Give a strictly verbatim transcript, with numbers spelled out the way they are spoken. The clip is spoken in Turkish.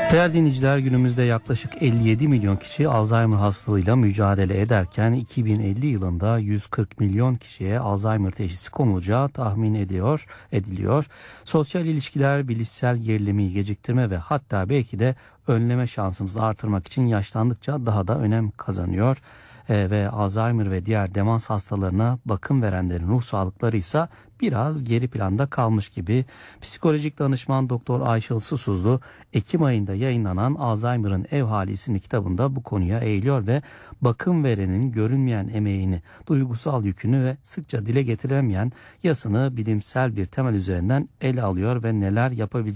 Değerli dinleyiciler, günümüzde yaklaşık elli yedi milyon kişi Alzheimer hastalığıyla mücadele ederken iki bin elli yılında yüz kırk milyon kişiye Alzheimer teşhisi konulacağı tahmin ediyor, ediliyor. Sosyal ilişkiler, bilişsel gerilimi geciktirme ve hatta belki de önleme şansımızı artırmak için yaşlandıkça daha da önem kazanıyor. Ee, ve Alzheimer ve diğer demans hastalarına bakım verenlerin ruh sağlıkları ise biraz geri planda kalmış gibi. Psikolojik danışman Doktor Ayşıl Susuzlu, Ekim ayında yayınlanan Alzheimer'ın Ev Hali isimli kitabında bu konuya eğiliyor ve bakım verenin görünmeyen emeğini, duygusal yükünü ve sıkça dile getirilemeyen yasını bilimsel bir temel üzerinden ele alıyor ve neler yapabileceğini